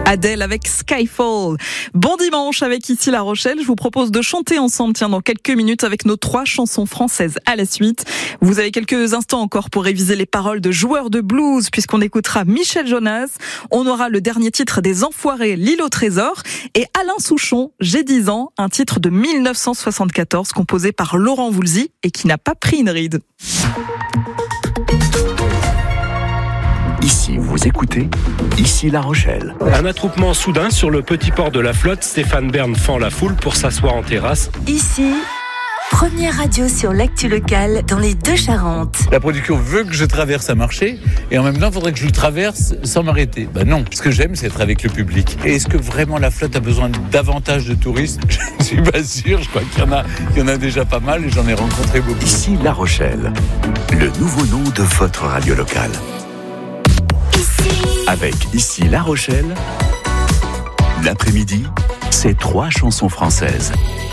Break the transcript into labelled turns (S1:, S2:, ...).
S1: Adèle avec Skyfall. Bon dimanche avec Ici La Rochelle. Je vous propose de chanter ensemble, dans quelques minutes avec nos 3 chansons françaises à la suite. Vous avez quelques instants encore pour réviser les paroles de Joueurs de blues puisqu'on écoutera Michel Jonas. On aura le dernier titre des Enfoirés, L'île au trésor. Et Alain Souchon, J'ai 10 ans, un titre de 1974 composé par Laurent Voulzy et qui n'a pas pris une ride.
S2: Ici, vous écoutez Ici La Rochelle.
S3: Un attroupement soudain sur le petit port de la Flotte. Stéphane Bern fend la foule pour s'asseoir en terrasse.
S4: Ici, première radio sur l'actu locale dans les Deux-Charentes.
S5: La production veut que je traverse un marché et en même temps, il faudrait que je le traverse sans m'arrêter. Non, ce que j'aime, c'est être avec le public. Et est-ce que vraiment la Flotte a besoin davantage de touristes ? Je ne suis pas sûr. Je crois qu'il y en a déjà pas mal et j'en ai rencontré beaucoup.
S2: Ici La Rochelle, le nouveau nom de votre radio locale. Avec Ici La Rochelle, l'après-midi, c'est 3 chansons françaises.